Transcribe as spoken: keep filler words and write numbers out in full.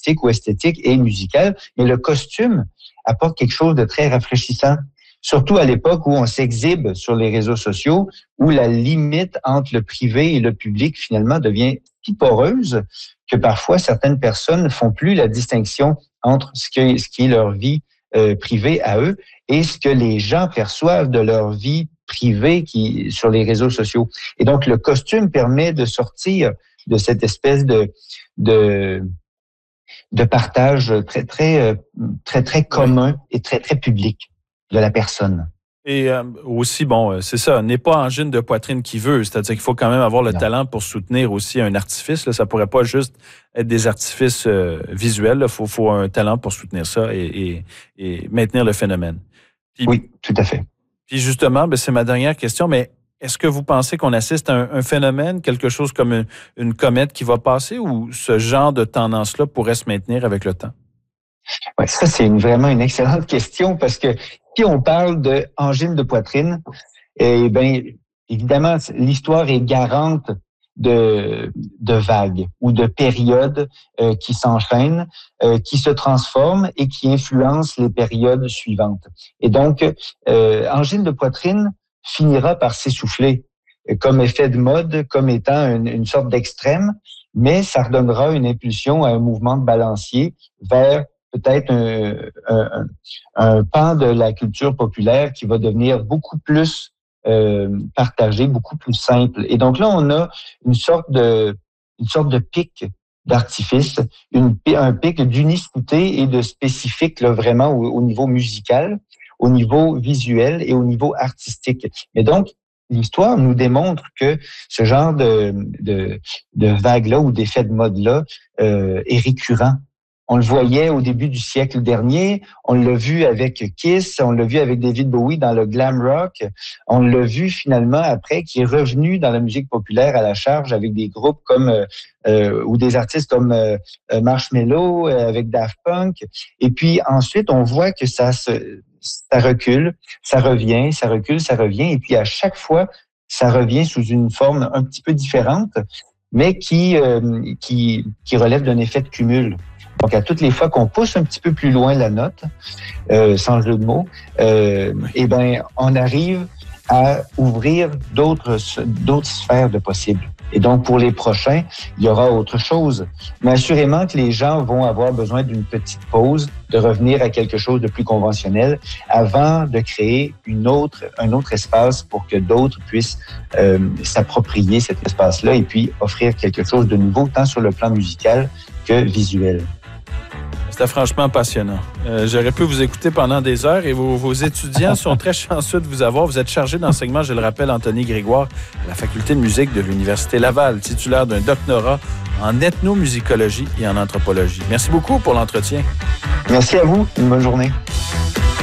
artistique ou esthétique et musical, mais le costume apporte quelque chose de très rafraîchissant. Surtout à l'époque où on s'exhibe sur les réseaux sociaux, où la limite entre le privé et le public finalement devient si poreuse que parfois certaines personnes ne font plus la distinction entre ce, que, ce qui est leur vie euh, privée à eux et ce que les gens perçoivent de leur vie privée qui, sur les réseaux sociaux. Et donc le costume permet de sortir de cette espèce de, de, de partage très, très, très, très commun et très, très public de la personne. Et euh, aussi, bon, c'est ça, n'est pas angine de poitrine qui veut, c'est-à-dire qu'il faut quand même avoir le non. talent pour soutenir aussi un artifice. Là. Ça pourrait pas juste être des artifices euh, visuels. Il faut, faut un talent pour soutenir ça et, et, et maintenir le phénomène. Puis, oui, tout à fait. Puis justement, ben, c'est ma dernière question, mais est-ce que vous pensez qu'on assiste à un, un phénomène, quelque chose comme une, une comète qui va passer ou ce genre de tendance-là pourrait se maintenir avec le temps? Oui, ça, c'est une, vraiment une excellente question parce que si on parle de angine de poitrine, eh bien, évidemment, l'histoire est garante de, de vagues ou de périodes euh, qui s'enchaînent, euh, qui se transforment et qui influencent les périodes suivantes. Et donc, euh, angine de poitrine finira par s'essouffler comme effet de mode, comme étant une, une sorte d'extrême, mais ça redonnera une impulsion à un mouvement de balancier vers peut-être un, un, un pan de la culture populaire qui va devenir beaucoup plus euh, partagé, beaucoup plus simple. Et donc là, on a une sorte de, une sorte de pic d'artifice, une, un pic d'unicité et de spécifique là, vraiment au, au niveau musical, au niveau visuel et au niveau artistique. Mais donc, l'histoire nous démontre que ce genre de, de, de vague-là ou d'effet de mode-là euh, est récurrent. On le voyait au début du siècle dernier, on l'a vu avec Kiss, on l'a vu avec David Bowie dans le glam rock, on l'a vu finalement après qui est revenu dans la musique populaire à la charge avec des groupes comme euh, ou des artistes comme euh, Marshmello euh, avec Daft Punk. Et puis ensuite, on voit que ça se ça recule, ça revient, ça recule, ça revient. Et puis à chaque fois, ça revient sous une forme un petit peu différente, mais qui euh, qui qui relève d'un effet de cumul. Donc, à toutes les fois qu'on pousse un petit peu plus loin la note, euh, sans jeu de mots, euh, eh ben, on arrive à ouvrir d'autres, d'autres sphères de possibles. Et donc, pour les prochains, il y aura autre chose. Mais assurément que les gens vont avoir besoin d'une petite pause, de revenir à quelque chose de plus conventionnel avant de créer une autre, un autre espace pour que d'autres puissent euh, s'approprier cet espace-là et puis offrir quelque chose de nouveau, tant sur le plan musical que visuel. C'était franchement passionnant. Euh, j'aurais pu vous écouter pendant des heures et vos, vos étudiants sont très chanceux de vous avoir. Vous êtes chargé d'enseignement, je le rappelle, Anthony Grégoire, à la faculté de musique de l'Université Laval, titulaire d'un doctorat en ethnomusicologie et en anthropologie. Merci beaucoup pour l'entretien. Merci à vous. Une bonne journée.